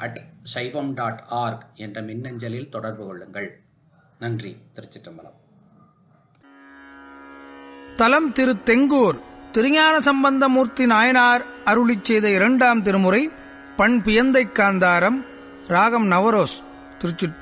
shaivam.org என்ற மின்னஞ்சலில் தொடர்பு கொள்ளுங்கள். நன்றி. திருச்சிற்றம்பலம். தலம் திரு தெங்கூர் திருஞான சம்பந்தமூர்த்தி நாயனார் அருளிச் செய்த 2ஆம் திருமுறை. பண் பியந்தை காந்தாரம். ராகம் நவரோஸ். திருச்சிற்றம்பலம்.